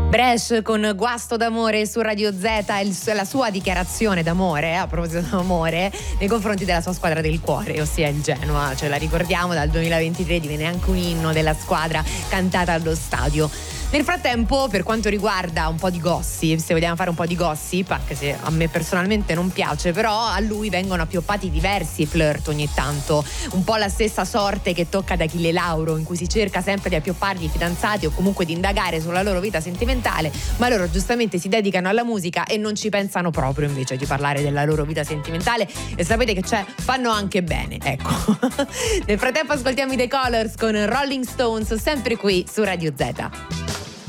Bresh con Guasto d'amore su Radio Z, la sua dichiarazione d'amore, a proposito d'amore, nei confronti della sua squadra del cuore, ossia il Genoa. Ce la ricordiamo, dal 2023 divenne anche un inno della squadra cantata allo stadio. Nel frattempo, per quanto riguarda un po' di gossip, se vogliamo fare un po' di gossip, anche se a me personalmente non piace, però a lui vengono appioppati diversi flirt ogni tanto, un po' la stessa sorte che tocca ad Achille Lauro, in cui si cerca sempre di appioppargli i fidanzati o comunque di indagare sulla loro vita sentimentale, ma loro giustamente si dedicano alla musica e non ci pensano proprio invece di parlare della loro vita sentimentale, e sapete che c'è, fanno anche bene, ecco. Nel frattempo ascoltiamo i The Colors con Rolling Stones, sempre qui su Radio Z.